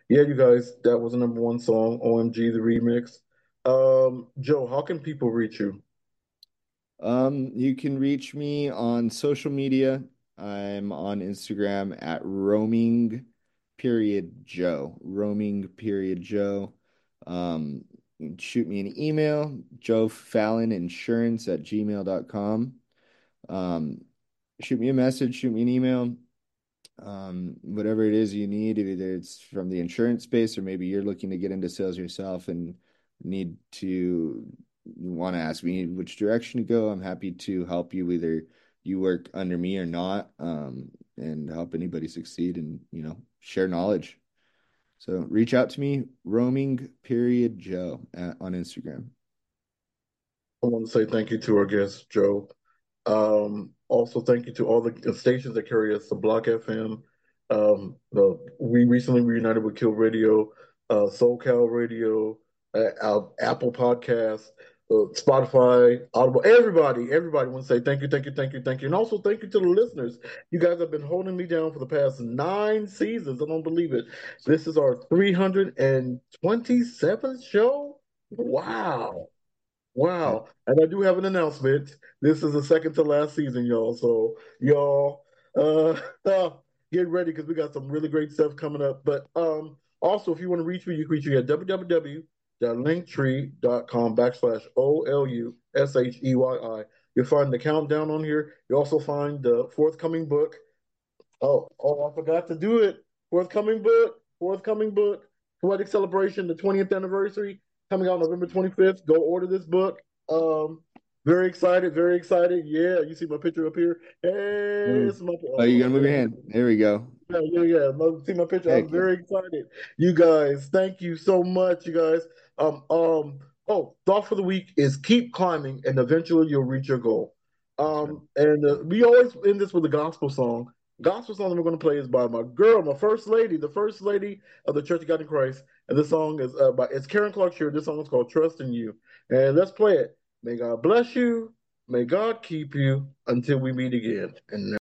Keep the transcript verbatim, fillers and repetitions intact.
Yeah, you guys, that was the number one song, O M G, the remix. Um, Joe, how can people reach you? Um, you can reach me on social media. I'm on Instagram at roaming period Joe. Roaming period Joe. Um, you can shoot me an email, Joe Fallon Insurance at gmail dot com. Um, Shoot me a message, shoot me an email. Um, whatever it is you need, either it's from the insurance space or maybe you're looking to get into sales yourself and need to want to ask me which direction to go. I'm happy to help you, whether you work under me or not, um, and help anybody succeed and, you know, share knowledge. So reach out to me, roaming period Joe at, on Instagram. I want to say thank you to our guest, Joe. Um, also, thank you to all the stations that carry us, the Block F M. Um, the, we recently reunited with Kill Radio, uh, SoCal Radio, uh, our Apple Podcast, uh, Spotify, Audible. Everybody, everybody want to say thank you, thank you, thank you, thank you. And also thank you to the listeners. You guys have been holding me down for the past nine seasons. I don't believe it. This is our three hundred twenty-seventh show. Wow. Yeah. Wow. And I do have an announcement. This is the second to last season, y'all. So, y'all, uh, get ready because we got some really great stuff coming up. But um, also, if you want to reach me, you can reach me at www.linktree.com backslash O L U S H E Y I. You'll find the countdown on here. You also find the forthcoming book. Oh, oh, I forgot to do it. Forthcoming book, forthcoming book, Poetic Celebration, the twentieth anniversary, coming out November twenty-fifth. Go order this book. Um, very excited, very excited. Yeah, you see my picture up here. Hey, Oh, it's my oh, you oh, gotta move your there. hand. There we go. Yeah, yeah, yeah. Love to see my picture. I'm Heck yeah. very excited. You guys, thank you so much, you guys. Um, um, oh, thought for the week is keep climbing and eventually you'll reach your goal. That's right. Um, and uh, we always end this with a gospel song. Gospel song that we're going to play is by my girl, my first lady, the first lady of the Church of God in Christ. And this song is uh, by it's Karen Clark Sheard. This song is called Trust in You. And let's play it. May God bless you. May God keep you until we meet again. And